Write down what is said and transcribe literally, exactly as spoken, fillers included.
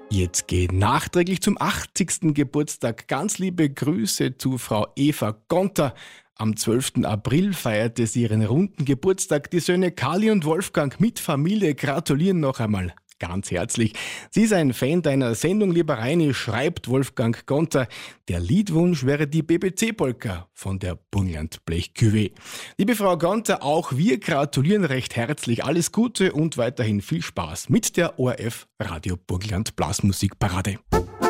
Jetzt geht nachträglich zum achtzigsten Geburtstag ganz liebe Grüße zu Frau Eva Gonter. Am zwölften April feierte sie ihren runden Geburtstag. Die Söhne Kali und Wolfgang mit Familie gratulieren noch einmal ganz herzlich. Sie ist ein Fan deiner Sendung, lieber Reini, schreibt Wolfgang Gonter. Der Liedwunsch wäre die B B C-Polka von der Burgenland Blech-Cuvée. Liebe Frau Gonter, auch wir gratulieren recht herzlich. Alles Gute und weiterhin viel Spaß mit der O R F Radio Burgenland Blasmusikparade.